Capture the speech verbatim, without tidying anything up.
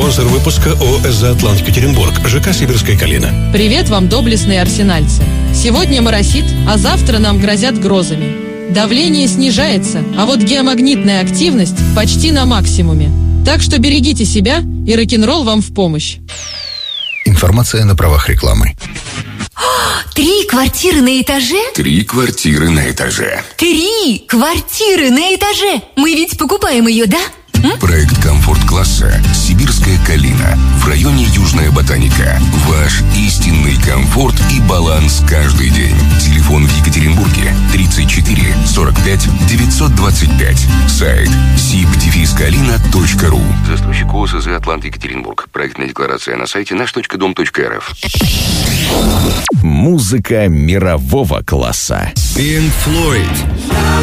Спонсор выпуска ООО «ЭСЗА Атлант-Екатеринбург», ЖК «Сибирская Калина». Привет вам, доблестные арсенальцы. Сегодня моросит, а завтра нам грозят грозами. Давление снижается, а вот геомагнитная активность почти на максимуме. Так что берегите себя, и рок-н-ролл вам в помощь. Информация на правах рекламы. Три квартиры на этаже? Три квартиры на этаже. Три квартиры на этаже! Мы ведь покупаем ее, да? М? Проект комфорт-класса «Сибирская Калина» в районе Южная Ботаника. Ваш истинный комфорт и баланс каждый день. Телефон в Екатеринбурге тридцать четыре сорок пять девятьсот двадцать пять. Сайт сиб дефис калина точка ру. Застройщик ООО «ЭСЗА Атлант-Екатеринбург». Проектная декларация на сайте наш точка дом точка эр эф. Музыка мирового класса. Pink Floyd.